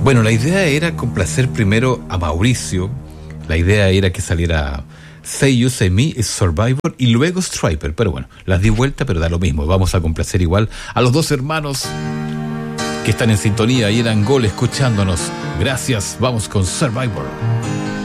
Bueno, la idea era complacer primero a Mauricio. La idea era que saliera Say You, Say Me, Survivor y luego Striper. Pero bueno, las di vuelta, pero da lo mismo. Vamos a complacer igual a los dos hermanos que están en sintonía y en Angola escuchándonos. Gracias, vamos con Survivor.